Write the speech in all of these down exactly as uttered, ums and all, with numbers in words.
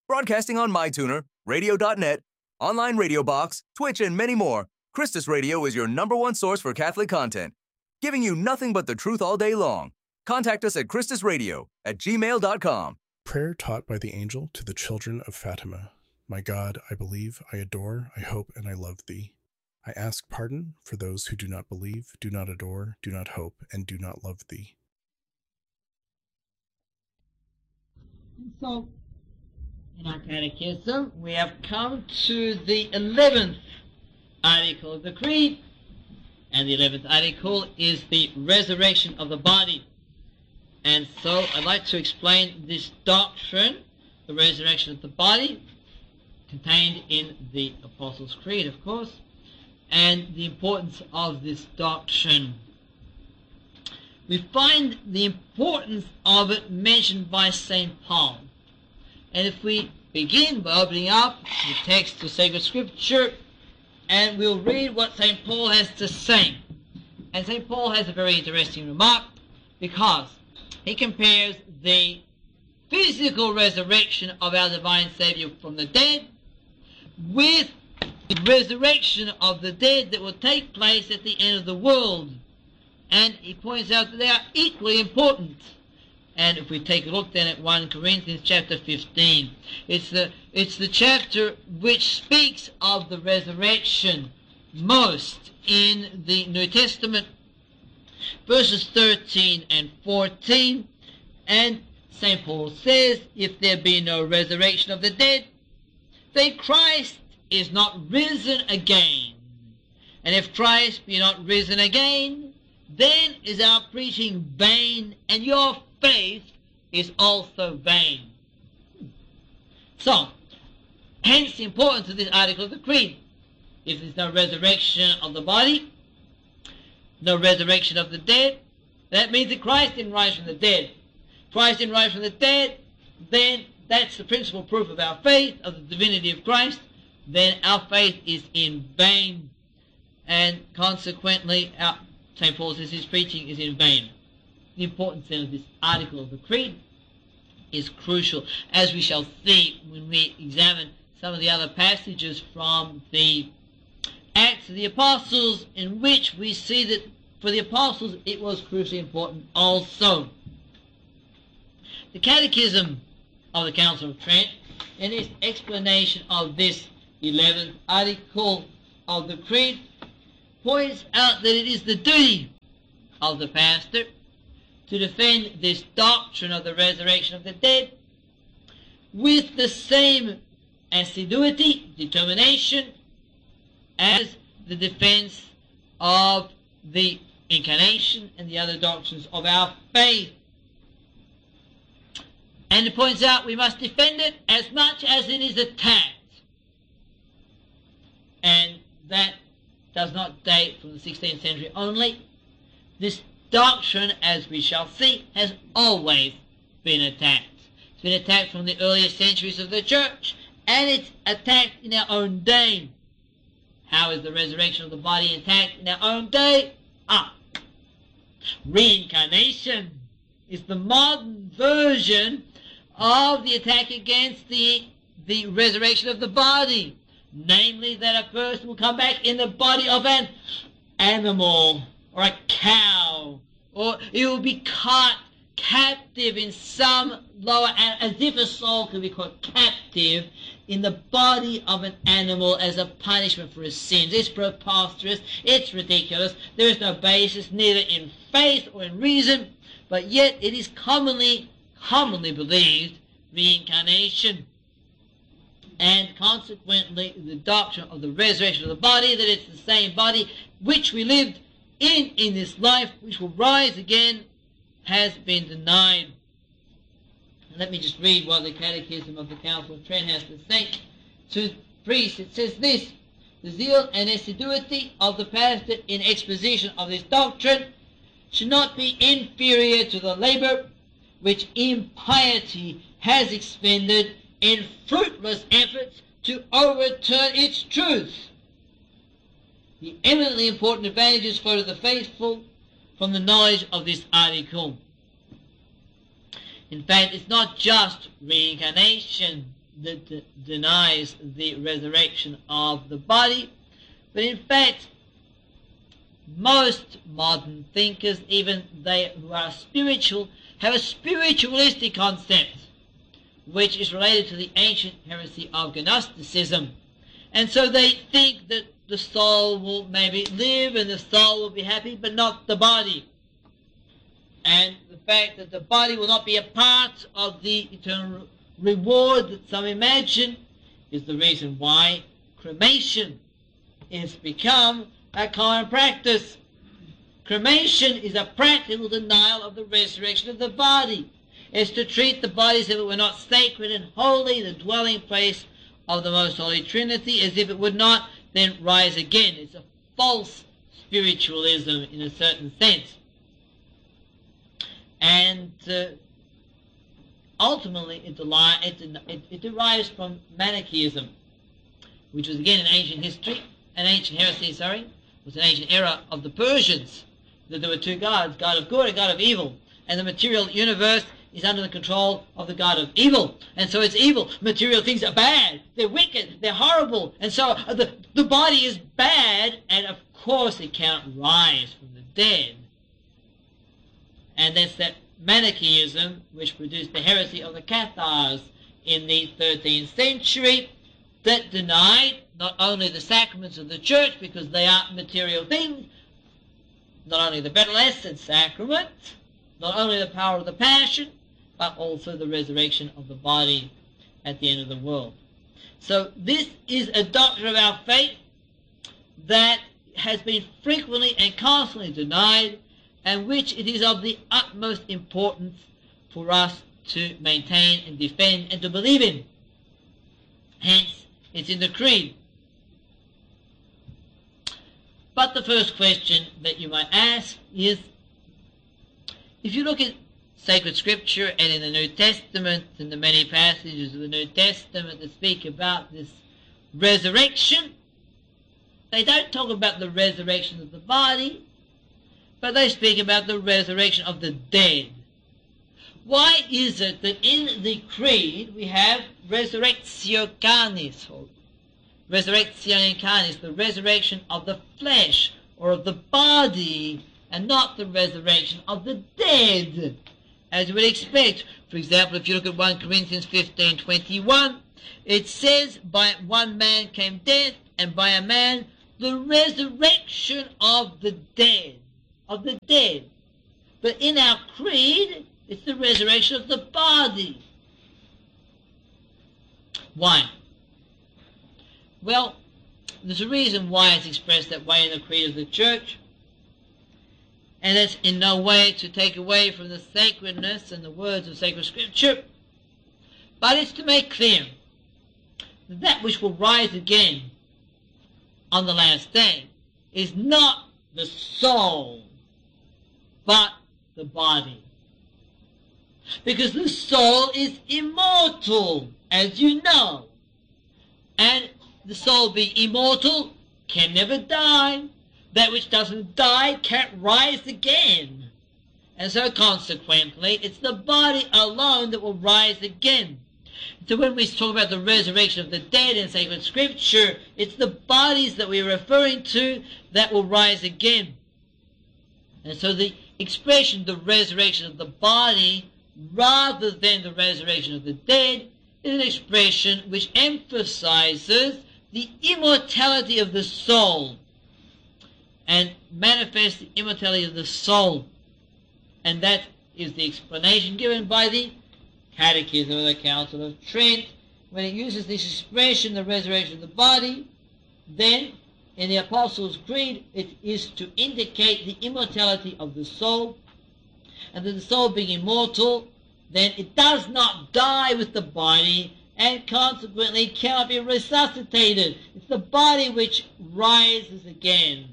Broadcasting on MyTuner, radio dot net, online radio box, Twitch, and many more, Christus Radio is your number one source for Catholic content, giving you nothing but the truth all day long. Contact us at christus radio at gmail dot com. Prayer taught by the angel to the children of Fatima. My God, I believe, I adore, I hope, and I love thee. I ask pardon for those who do not believe, do not adore, do not hope, and do not love thee. So, in our catechism, we have come to the eleventh article of the Creed, and the eleventh article is the resurrection of the body. And so I'd like to explain this doctrine, the resurrection of the body, contained in the Apostles' Creed, of course, and the importance of this doctrine. We find the importance of it mentioned by Saint Paul. And if we begin by opening up the text of Sacred Scripture, and we'll read what Saint Paul has to say. And Saint Paul has a very interesting remark, because he compares the physical resurrection of our divine Savior from the dead with the resurrection of the dead that will take place at the end of the world. And he points out that they are equally important. And if we take a look then at First Corinthians chapter fifteen, it's the, it's the chapter which speaks of the resurrection most in the New Testament. Verses thirteen and fourteen, and Saint Paul says, if there be no resurrection of the dead, then Christ is not risen again. And if Christ be not risen again, then is our preaching vain, and your faith is also vain. So, hence the importance of this article of the Creed. If there's no resurrection of the body, no resurrection of the dead, that means that Christ didn't rise from the dead. Christ didn't rise from the dead, then that's the principal proof of our faith, of the divinity of Christ. Then our faith is in vain, and consequently our, Saint Paul says his preaching is in vain. The importance then of this article of the Creed is crucial, as we shall see when we examine some of the other passages from the Acts of the Apostles, in which we see that for the Apostles it was crucially important also. The Catechism of the Council of Trent, in its explanation of this eleventh article of the Creed, points out that it is the duty of the pastor to defend this doctrine of the resurrection of the dead with the same assiduity, determination, as the defense of the incarnation and the other doctrines of our faith. And it points out we must defend it as much as it is attacked. And that does not date from the sixteenth century only. This doctrine, as we shall see, has always been attacked. It's been attacked from the earliest centuries of the Church, and it's attacked in our own day. How is the resurrection of the body attacked in our own day? Ah, reincarnation is the modern version of the attack against the, the resurrection of the body. Namely, that a person will come back in the body of an animal or a cow, or it will be caught captive in some lower, as if a soul could be caught captive in the body of an animal as a punishment for his sins. It's preposterous, it's ridiculous, there is no basis neither in faith or in reason, but yet it is commonly, commonly believed, reincarnation. And consequently the doctrine of the resurrection of the body, that it's the same body which we lived in in this life, which will rise again, has been denied. And let me just read what the Catechism of the Council of Trent has to say to priests. It says this: the zeal and assiduity of the pastor in exposition of this doctrine should not be inferior to the labor which impiety has expended in fruitless efforts to overturn its truth. The eminently important advantages for the faithful from the knowledge of this article. In fact, it's not just reincarnation that d- denies the resurrection of the body, but in fact most modern thinkers, even they who are spiritual, have a spiritualistic concept which is related to the ancient heresy of Gnosticism. And so they think that the soul will maybe live and the soul will be happy, but not the body. And the fact that the body will not be a part of the eternal reward that some imagine is the reason why cremation has become a common practice. Cremation is a practical denial of the resurrection of the body. It's to treat the body as if it were not sacred and holy, the dwelling place of the Most Holy Trinity, as if it would not then rise again. It's a false spiritualism in a certain sense. And uh, ultimately it, it, it, it derives from Manichaeism, which was again an ancient history, an ancient heresy, sorry, was an ancient era of the Persians, that there were two gods, God of good and God of evil, and the material universe is under the control of the God of evil, and so it's evil. Material things are bad, they're wicked, they're horrible, and so the, the body is bad, and of course it cannot rise from the dead. And that's that Manichaeism which produced the heresy of the Cathars in the thirteenth century, that denied not only the sacraments of the church because they are material things, not only the Blessed Sacrament, not only the power of the Passion, but also the resurrection of the body at the end of the world. So this is a doctrine of our faith that has been frequently and constantly denied, and which it is of the utmost importance for us to maintain and defend and to believe in. Hence, it's in the Creed. But the first question that you might ask is, if you look at sacred scripture and in the New Testament and the many passages of the New Testament that speak about this resurrection, they don't talk about the resurrection of the body, but they speak about the resurrection of the dead. Why is it that in the Creed we have resurrectio carnis, or resurrectione carnis, the resurrection of the flesh or of the body, and not the resurrection of the dead, as you would expect? For example, if you look at First Corinthians fifteen twenty-one, it says, by one man came death, and by a man the resurrection of the dead. Of the dead. But in our creed, it's the resurrection of the body. Why? Well, there's a reason why it's expressed that way in the creed of the church, and it's in no way to take away from the sacredness and the words of sacred scripture, but it's to make clear that that which will rise again on the last day is not the soul, but the body. Because the soul is immortal, as you know. And the soul being immortal can never die. That which doesn't die can't rise again. And so consequently, it's the body alone that will rise again. So when we talk about the resurrection of the dead in sacred scripture, it's the bodies that we're referring to that will rise again. And so the expression, the resurrection of the body, rather than the resurrection of the dead, is an expression which emphasizes the immortality of the soul and manifests the immortality of the soul. And that is the explanation given by the Catechism of the Council of Trent. When it uses this expression, the resurrection of the body, then in the Apostles' Creed it is to indicate the immortality of the soul, and that the soul being immortal, then it does not die with the body, and consequently cannot be resuscitated. It's the body which rises again.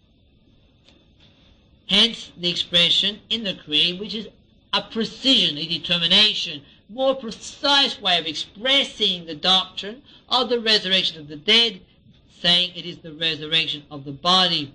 Hence the expression in the Creed, which is a precision, a determination, more precise way of expressing the doctrine of the resurrection of the dead, saying it is the resurrection of the body.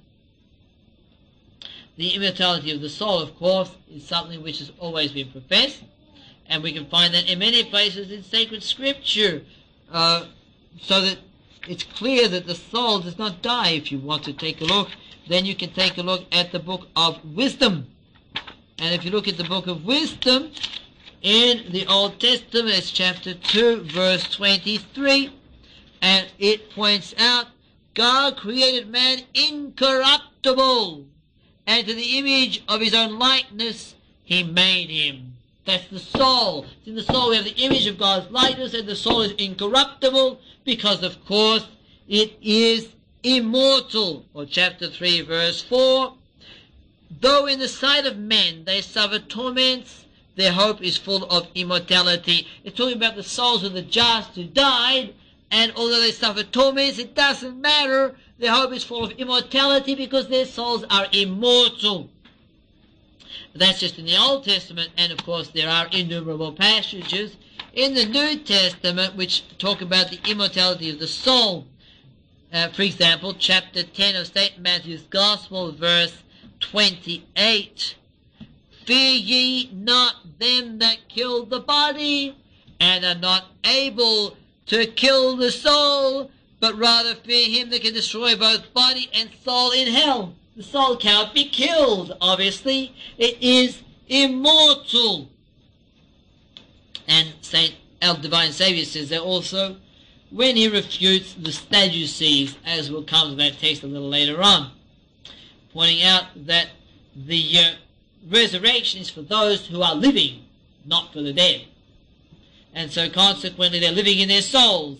The immortality of the soul, of course, is something which has always been professed, and we can find that in many places in sacred scripture. uh, so that it's clear that the soul does not die. If you want to take a look, then you can take a look at the book of Wisdom. And if you look at the book of Wisdom in the Old Testament, it's chapter two, verse twenty-three, and it points out God created man incorruptible, and to the image of his own likeness he made him. That's the soul. In the soul we have the image of God's likeness, and the soul is incorruptible because, of course, it is immortal. Or chapter three, verse four, though in the sight of men they suffer torments, their hope is full of immortality. It's talking about the souls of the just who died, and although they suffer torments, it doesn't matter. Their hope is full of immortality because their souls are immortal. That's just in the Old Testament, and of course there are innumerable passages in the New Testament which talk about the immortality of the soul. Uh, for example, chapter ten of Saint Matthew's Gospel, verse twenty-eight. Fear ye not them that kill the body, and are not able to kill the soul, but rather fear him that can destroy both body and soul in hell. The soul cannot be killed, obviously. It is immortal. And Saint Our Divine Saviour says that also when he refutes the Sadducees, as will come to that text a little later on, pointing out that the uh, resurrection is for those who are living, not for the dead. And so consequently they're living in their souls.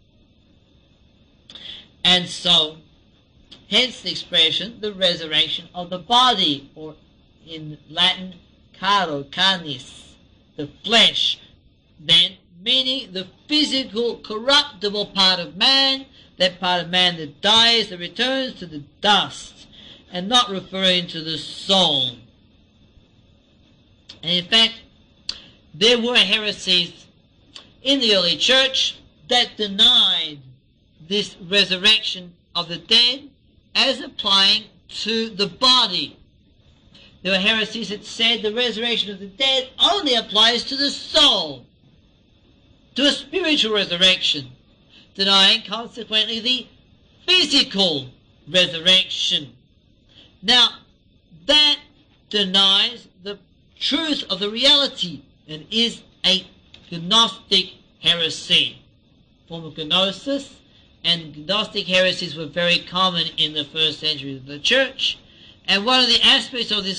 And so, hence the expression, the resurrection of the body, or in Latin, caro, canis, the flesh, then meaning the physical, corruptible part of man, that part of man that dies, that returns to the dust, and not referring to the soul. And in fact, there were heresies in the early church that denied this resurrection of the dead as applying to the body. There were heresies that said the resurrection of the dead only applies to the soul, to a spiritual resurrection, denying consequently the physical resurrection. Now, that denies the truth of the reality and is a Gnostic heresy, form of Gnosis, and Gnostic heresies were very common in the first century of the church. And one of the aspects of this